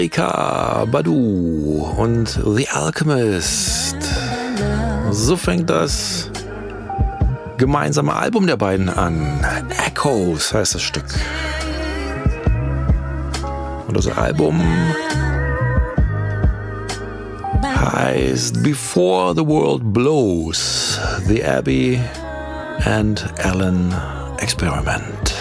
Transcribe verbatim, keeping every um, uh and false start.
Erykah Badu und The Alchemist. So fängt das gemeinsame Album der beiden an. Echoes heißt das Stück. Und das Album heißt Before the World Blows, The Abby and Alan Experiment.